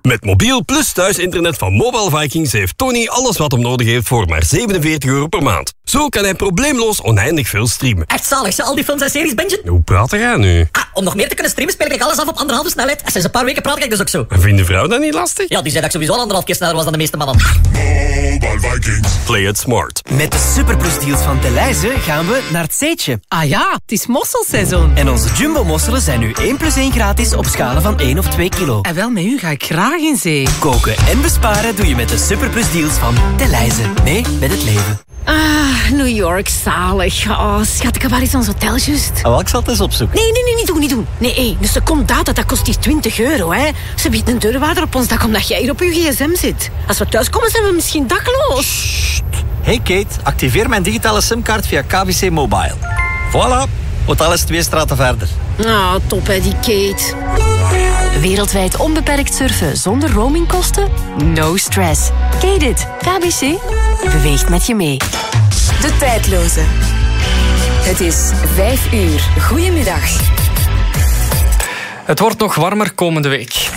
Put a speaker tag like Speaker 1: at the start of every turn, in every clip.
Speaker 1: Met mobiel plus thuisinternet van Mobile Vikings heeft Tony alles wat hem nodig heeft voor maar €47 per maand. Zo kan hij probleemloos oneindig veel streamen.
Speaker 2: Echt zalig, ze al die films en series bingen?
Speaker 1: Hoe praat jij nu?
Speaker 2: Om nog meer te kunnen streamen speel ik alles af op 1,5 snelheid. En sinds een paar weken praat ik dus ook zo.
Speaker 1: En vindt de vrouw dat niet lastig?
Speaker 2: Ja, die zei dat ik sowieso al 1,5 keer sneller was dan de meeste mannen.
Speaker 3: Mobile Vikings.
Speaker 1: Play it smart.
Speaker 4: Met de Superplus deals van Delhaize gaan we naar het Zeetje.
Speaker 5: Ah ja, het is mosselseizoen.
Speaker 4: En onze jumbo-mosselen zijn nu 1+1 gratis op schalen van 1 of 2 kilo.
Speaker 5: En wel, met u ga ik graag in zee.
Speaker 4: Koken en besparen doe je met de Superplus deals van Delhaize. Mee met het leven.
Speaker 5: Ah, New York, zalig. Oh, schat, waar is ons hotel juist?
Speaker 4: Oh, ik zal het eens opzoeken.
Speaker 5: Nee, niet doen. Nee, dus de secondaat, dat kost hier €20, hè. Ze biedt een deurwaarder op ons dak omdat jij hier op je gsm zit. Als we thuiskomen, zijn we misschien dakloos.
Speaker 6: Hey Kate, activeer mijn digitale simkaart via KBC Mobile. Voilà, hotel is 2 straten verder.
Speaker 5: Ah, top hè, die Kate.
Speaker 7: Wereldwijd onbeperkt surfen zonder roamingkosten? No stress. Kate it. KBC beweegt met je mee.
Speaker 8: De tijdloze. Het is 5 uur. Goedemiddag.
Speaker 9: Het wordt nog warmer komende week.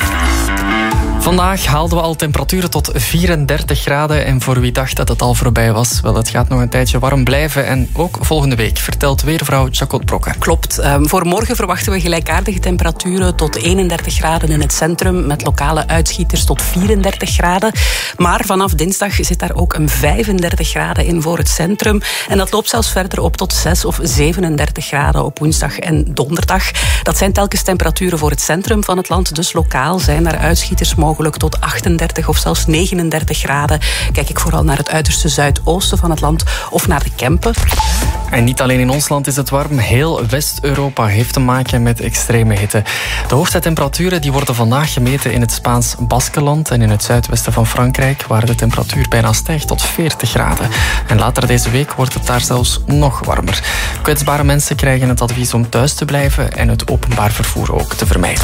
Speaker 9: Vandaag haalden we al temperaturen tot 34 graden en voor wie dacht dat het al voorbij was, wel, het gaat nog een tijdje warm blijven en ook volgende week, vertelt weervrouw Jacot Brokke.
Speaker 10: Klopt. Voor morgen verwachten we gelijkaardige temperaturen tot 31 graden in het centrum, met lokale uitschieters tot 34 graden. Maar vanaf dinsdag zit daar ook een 35 graden in voor het centrum en dat loopt zelfs verder op tot 6 of 37 graden op woensdag en donderdag. Dat zijn telkens temperaturen voor het centrum van het land, dus lokaal zijn daar uitschieters mogelijk tot 38 of zelfs 39 graden. Kijk ik vooral naar het uiterste zuidoosten van het land of naar de Kempen.
Speaker 9: En niet alleen in ons land is het warm. Heel West-Europa heeft te maken met extreme hitte. De hoogste temperaturen die worden vandaag gemeten in het Spaans Baskenland en in het zuidwesten van Frankrijk, waar de temperatuur bijna stijgt tot 40 graden. En later deze week wordt het daar zelfs nog warmer. Kwetsbare mensen krijgen het advies om thuis te blijven en het openbaar vervoer ook te vermijden.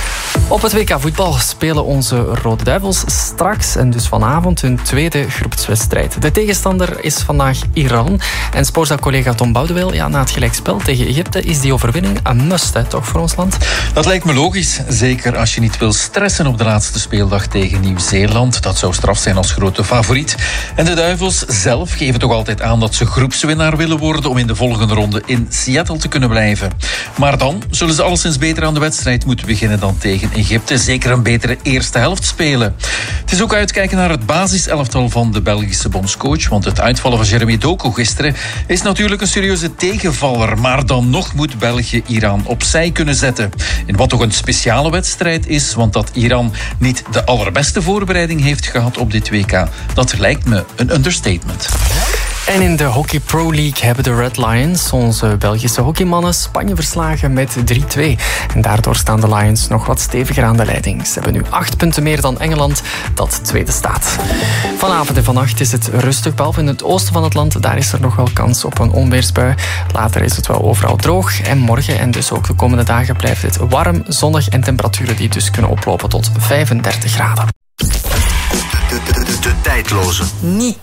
Speaker 9: Op het WK voetbal spelen onze Rode Duivels straks en dus vanavond hun tweede groepswedstrijd. De tegenstander is vandaag Iran. En Sporza-collega Tom Boudewijn, na het gelijkspel tegen Egypte is die overwinning een must, hè, toch, voor ons land?
Speaker 11: Dat lijkt me logisch. Zeker als je niet wil stressen op de laatste speeldag tegen Nieuw-Zeeland. Dat zou straf zijn als grote favoriet. En de Duivels zelf geven toch altijd aan dat ze groepswinnaar willen worden om in de volgende ronde in Seattle te kunnen blijven. Maar dan zullen ze alleszins beter aan de wedstrijd moeten beginnen dan tegen Egypte. Zeker een betere eerste helft spelen. Het is ook uitkijken naar het basiselftal van de Belgische bondscoach, want het uitvallen van Jeremy Doku gisteren is natuurlijk een serieuze tegenvaller, maar dan nog moet België Iran opzij kunnen zetten. In wat toch een speciale wedstrijd is, want dat Iran niet de allerbeste voorbereiding heeft gehad op dit WK, dat lijkt me een understatement.
Speaker 9: En in de Hockey Pro League hebben de Red Lions, onze Belgische hockeymannen, Spanje verslagen met 3-2. En daardoor staan de Lions nog wat steviger aan de leiding. Ze hebben nu 8 punten meer dan Engeland, dat tweede staat. Vanavond en vannacht is het rustig, behalve in het oosten van het land. Daar is er nog wel kans op een onweersbui. Later is het wel overal droog. En morgen en dus ook de komende dagen blijft het warm, zonnig en temperaturen die dus kunnen oplopen tot 35 graden.
Speaker 12: De tijdloze.
Speaker 8: Niet